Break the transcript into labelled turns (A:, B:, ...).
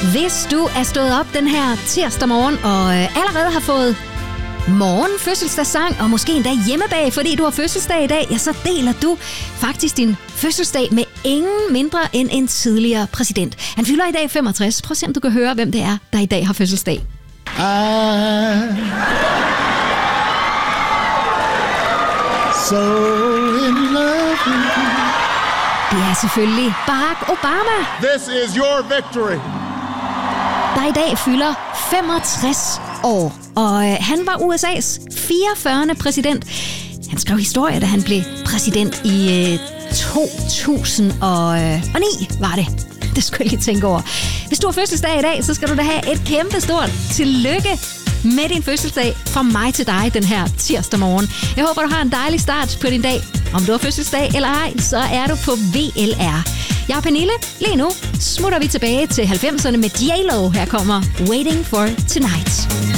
A: Hvis du er stået op den her tirsdag morgen og allerede har fået morgenfødselsdagssang og måske endda hjemmebag, fordi du har fødselsdag i dag, ja, så deler du faktisk din fødselsdag med ingen mindre end en tidligere præsident. Han fylder i dag 65. Prøv at se, om du kan høre, hvem det er, der i dag har fødselsdag.
B: So in love with you.
A: Det er selvfølgelig Barack Obama.
B: This is your victory.
A: Der i dag fylder 65 år, og han var USA's 44. præsident. Han skrev historie, da han blev præsident i 2009, var det. Det skulle jeg lige tænke over. Hvis du har fødselsdag i dag, så skal du da have et kæmpe stort tillykke med din fødselsdag fra mig til dig den her tirsdag morgen. Jeg håber, du har en dejlig start på din dag. Om du har fødselsdag eller ej, så er du på VLR. Jeg er Pernille. Lige nu smutter vi tilbage til 90'erne med J-Lo. Her kommer Waiting for Tonight.